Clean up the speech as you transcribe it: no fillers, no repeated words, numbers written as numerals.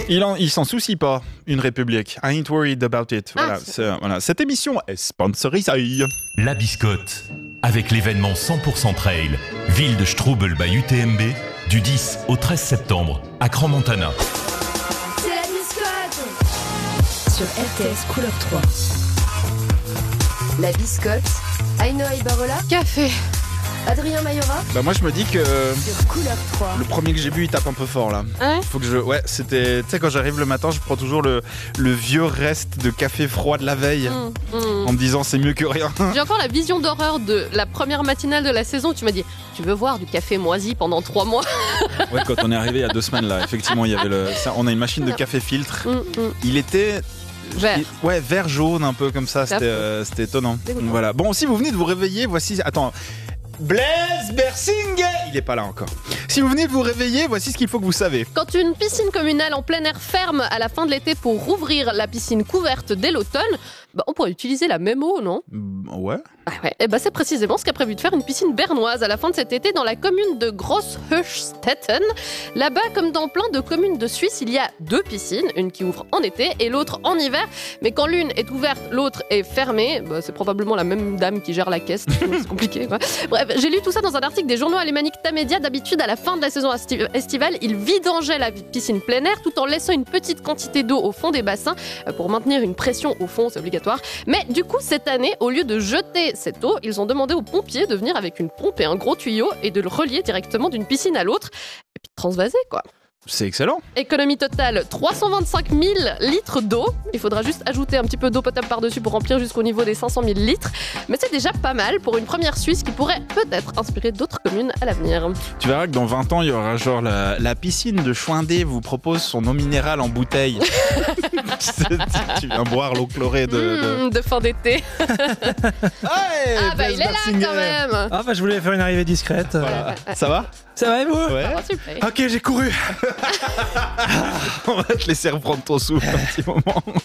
Il s'en soucie pas, une république. I ain't worried about it. Voilà. Cette émission est sponsorisée. La Biscotte, avec l'événement 100% Trail, ville de Strubel by UTMB, du 10 au 13 septembre, à Crans-Montana. C'est la Biscotte sur RTS Couleur 3. La Biscotte, Ainoa Ibarola, Café. Adrien Mayora. Moi je me dis que sur Couleur 3. le premier que j'ai bu il tape un peu fort là. Ouais. Faut que c'était, tu sais, quand j'arrive le matin, je prends toujours le vieux reste de café froid de la veille en me disant c'est mieux que rien. J'ai encore la vision d'horreur de la première matinale de la saison où tu m'as dit tu veux voir du café moisi pendant 3 mois. Ouais, quand on est arrivé il y a 2 semaines là, effectivement il y avait on a une machine de café filtre. Il était Vert. Vert jaune un peu comme ça, c'était étonnant. Dégoûtant. Voilà. Bon, si vous venez de vous réveiller, voici. Attends. Blaise Bersing, il est pas là encore. Si vous venez de vous réveiller, voici ce qu'il faut que vous savez. Quand une piscine communale en plein air ferme à la fin de l'été pour rouvrir la piscine couverte dès l'automne, on pourrait utiliser la même eau, non ? Ouais. C'est précisément ce qu'a prévu de faire une piscine bernoise à la fin de cet été dans la commune de Großhöchstetten. Là-bas, comme dans plein de communes de Suisse, il y a 2 piscines, une qui ouvre en été et l'autre en hiver. Mais quand l'une est ouverte, l'autre est fermée. C'est probablement la même dame qui gère la caisse, c'est compliqué quoi. Bref, j'ai lu tout ça dans un article des journaux alémaniques Tamedia. D'habitude, à la fin de la saison estivale, ils vidangeaient la piscine plein air tout en laissant une petite quantité d'eau au fond des bassins pour maintenir une pression au fond, c'est obligatoire. Mais du coup, cette année, au lieu de jeter cette eau, ils ont demandé aux pompiers de venir avec une pompe et un gros tuyau et de le relier directement d'une piscine à l'autre et puis de transvaser quoi. C'est excellent. Économie totale, 325 000 litres d'eau. Il faudra juste ajouter un petit peu d'eau potable par-dessus pour remplir jusqu'au niveau des 500 000 litres. Mais c'est déjà pas mal pour une première Suisse qui pourrait peut-être inspirer d'autres communes à l'avenir. Tu verras que dans 20 ans, il y aura genre la piscine de Chouindé vous propose son eau minérale en bouteille. Tu viens boire l'eau chlorée de fin d'été. Il est là quand même. Je voulais faire une arrivée discrète. Voilà. Ça va ? Ça va et vous ? Ouais. Super. Ok, j'ai couru. On va te laisser reprendre ton souffle un petit moment.